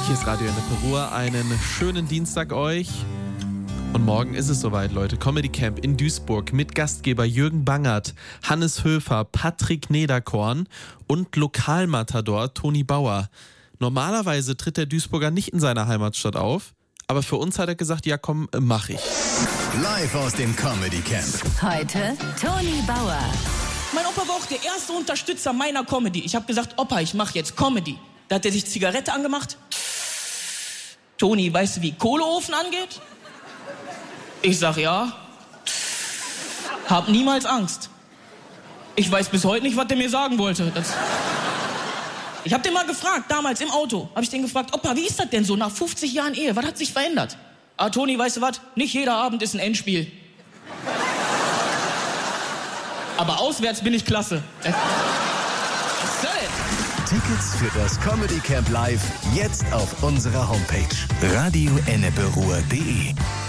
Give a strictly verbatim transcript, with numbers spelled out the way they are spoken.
Hier ist Radio Ennepe Ruhr. Einen schönen Dienstag euch. Und morgen ist es soweit, Leute. Comedy Camp in Duisburg mit Gastgeber Jürgen Bangert, Hannes Höfer, Patrick Nederkorn und Lokalmatador Toni Bauer. Normalerweise tritt der Duisburger nicht in seiner Heimatstadt auf, aber für uns hat er gesagt, ja komm, mach ich. Live aus dem Comedy Camp. Heute Toni Bauer. Mein Opa war auch der erste Unterstützer meiner Comedy. Ich habe gesagt, Opa, ich mache jetzt Comedy. Da hat er sich Zigarette angemacht. Toni, weißt du, wie Kohleofen angeht? Ich sag ja. Hab niemals Angst. Ich weiß bis heute nicht, was der mir sagen wollte. Das ich hab den mal gefragt, damals im Auto. Hab ich den gefragt, Opa, wie ist das denn so nach fünfzig Jahren Ehe? Was hat sich verändert? Ah, Toni, weißt du was? Nicht jeder Abend ist ein Endspiel. Aber auswärts bin ich klasse. Was soll das? Tickets für das Comedy Camp Live jetzt auf unserer Homepage radio ennepe ruhr punkt de.